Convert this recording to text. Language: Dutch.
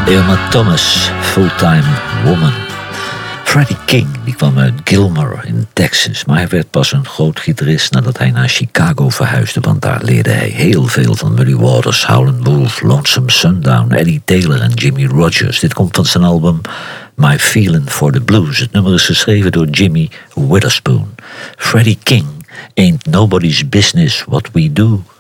Irma Thomas, Full-Time Woman. Freddie King die kwam uit Gilmore in Texas, maar hij werd pas een groot gitarist nadat hij naar Chicago verhuisde, want daar leerde hij heel veel van Muddy Waters, Howlin' Wolf, Lonesome Sundown, Eddie Taylor en Jimmy Rogers. Dit komt van zijn album My Feelin' for the Blues. Het nummer is geschreven door Jimmy Witherspoon. Freddie King, Ain't Nobody's Business What We Do.